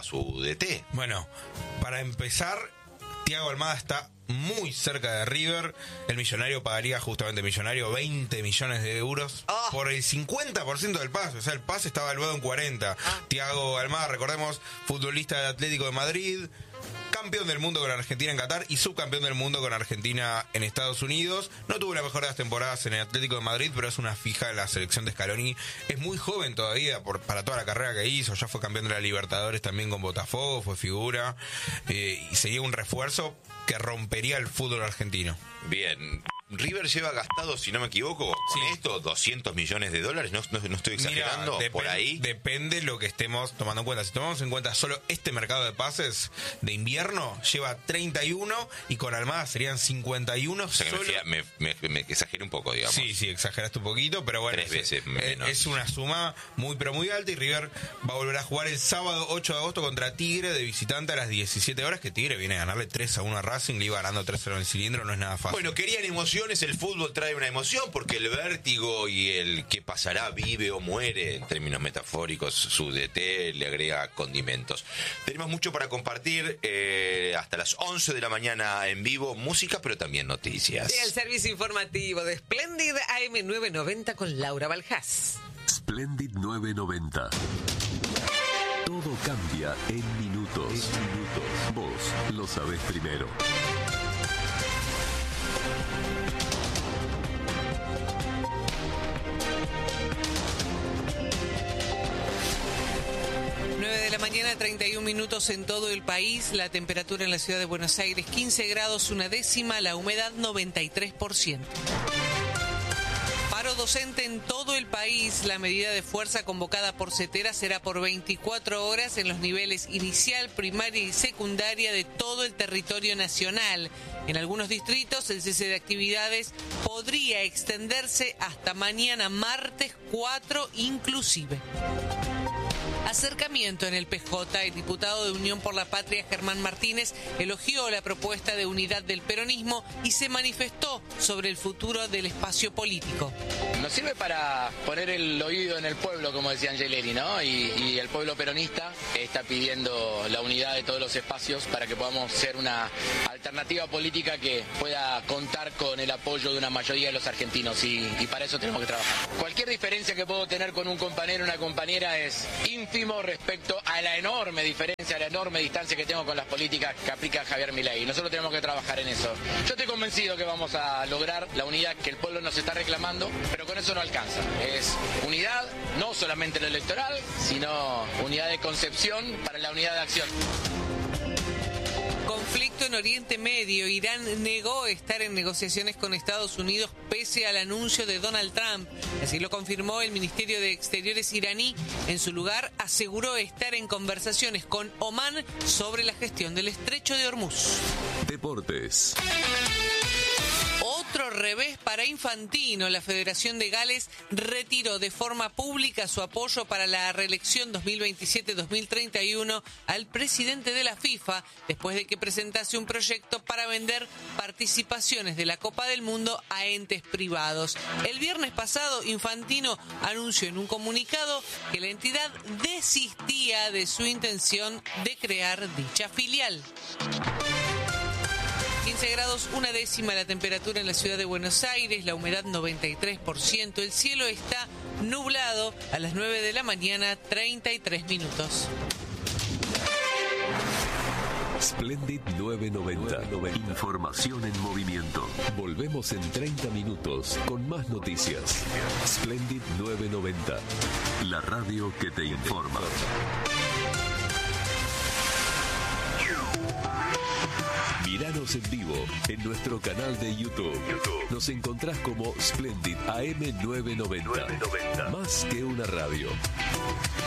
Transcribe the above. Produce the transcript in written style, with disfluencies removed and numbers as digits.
a su DT. Bueno, para empezar, Thiago Almada está muy cerca de River. El Millonario pagaría, justamente Millonario, 20 millones de euros por el 50% del pase. O sea, el pase está valuado en 40. Thiago Almada, recordemos, futbolista del Atlético de Madrid, campeón del mundo con Argentina en Qatar y subcampeón del mundo con Argentina en Estados Unidos. No tuvo la mejor de las temporadas en el Atlético de Madrid, pero es una fija de la selección de Scaloni. Es muy joven todavía para toda la carrera que hizo. Ya fue campeón de la Libertadores también con Botafogo, fue figura. Y sería un refuerzo que rompería el fútbol argentino. Bien. River lleva gastado, si no me equivoco, con esto, $200 millones. No estoy exagerando. Mira, por ahí. Depende lo que estemos tomando en cuenta. Si tomamos en cuenta solo este mercado de pases de invierno, lleva 31 y con Almada serían 51. O sea que me exageré un poco, digamos. Sí, exageraste un poquito, pero bueno. 3 veces menos. Es una suma muy, pero muy alta y River va a volver a jugar el sábado 8 de agosto contra Tigre de visitante a las 17 horas, que Tigre viene a ganarle 3-1 a Racing, le iba ganando 3-0 en el cilindro, no es nada fácil. Bueno, querían emociones, el fútbol trae una emoción porque el vértigo y el que pasará, vive o muere, en términos metafóricos, su DT le agrega condimentos. Tenemos mucho para compartir, hasta las 11 de la mañana en vivo, música, pero también noticias. Llega el servicio informativo de Splendid AM990 con Laura Baljás. Splendid 990. Todo cambia en minutos. Vos lo sabés primero. Mañana 31 minutos en todo el país, la temperatura en la ciudad de Buenos Aires 15 grados 1/10, la humedad 93%. Paro docente en todo el país, la medida de fuerza convocada por CETERA será por 24 horas en los niveles inicial, primaria y secundaria de todo el territorio nacional. En algunos distritos el cese de actividades podría extenderse hasta mañana martes 4 inclusive. Acercamiento en el PJ. El diputado de Unión por la Patria, Germán Martínez, elogió la propuesta de unidad del peronismo y se manifestó sobre el futuro del espacio político. Nos sirve para poner el oído en el pueblo, como decía Angelelli, ¿no? Y el pueblo peronista está pidiendo la unidad de todos los espacios para que podamos ser una alternativa política que pueda contar con el apoyo de una mayoría de los argentinos y para eso tenemos que trabajar. Cualquier diferencia que puedo tener con un compañero o una compañera es ínfimo respecto a la enorme diferencia, a la enorme distancia que tengo con las políticas que aplica Javier Milei. Nosotros tenemos que trabajar en eso. Yo estoy convencido que vamos a lograr la unidad que el pueblo nos está reclamando, pero con eso no alcanza. Es unidad, no solamente en lo electoral, sino unidad de concepción para la unidad de acción. Conflicto en Oriente Medio. Irán negó estar en negociaciones con Estados Unidos pese al anuncio de Donald Trump. Así lo confirmó el Ministerio de Exteriores iraní. En su lugar, aseguró estar en conversaciones con Omán sobre la gestión del Estrecho de Hormuz. Deportes. Otro revés para Infantino. La Federación de Gales retiró de forma pública su apoyo para la reelección 2027-2031 al presidente de la FIFA después de que presentase un proyecto para vender participaciones de la Copa del Mundo a entes privados. El viernes pasado, Infantino anunció en un comunicado que la entidad desistía de su intención de crear dicha filial. 15 grados 1/10 la temperatura en la ciudad de Buenos Aires, la humedad 93%, el cielo está nublado a las 9 de la mañana, 33 minutos. Splendid 990. Información en movimiento. Volvemos en 30 minutos con más noticias. Splendid 990. La radio que te informa. Míranos en vivo en nuestro canal de YouTube. Nos encontrás como Splendid AM990. Más que una radio.